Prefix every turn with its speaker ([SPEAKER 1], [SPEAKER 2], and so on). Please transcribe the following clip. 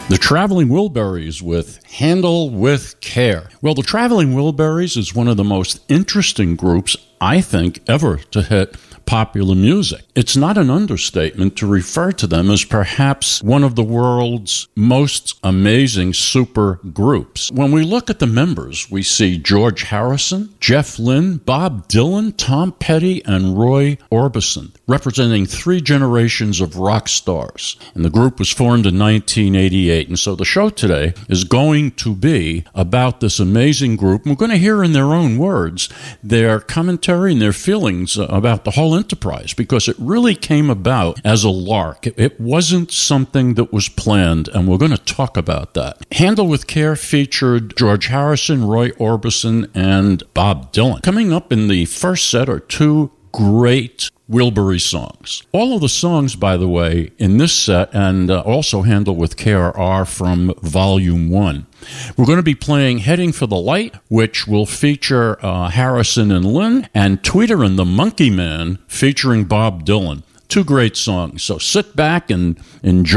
[SPEAKER 1] The Traveling Wilburys with Handle with Care. Well, the Traveling Wilburys is one of the most interesting groups, I think, ever to hit popular music. It's not an understatement to refer to them as perhaps one of the world's most amazing super groups. When we look at the members, we see George Harrison, Jeff Lynne, Bob Dylan, Tom Petty, and Roy Orbison, representing three generations of rock stars. And the group was formed in 1988. And so the show today is going to be about this amazing group. We're going to hear in their own words their commentary and their feelings about the whole enterprise, because it really came about as a lark. It wasn't something that was planned, and we're going to talk about that. Handle with Care featured George Harrison, Roy Orbison, and Bob Dylan. Coming up in the first set are two great Wilbury songs. All of the songs, by the way, in this set and also Handle with Care are from Volume 1. We're going to be playing Heading for the Light, which will feature Harrison and Lynne, and Tweeter and the Monkey Man featuring Bob Dylan. Two great songs. So sit back and enjoy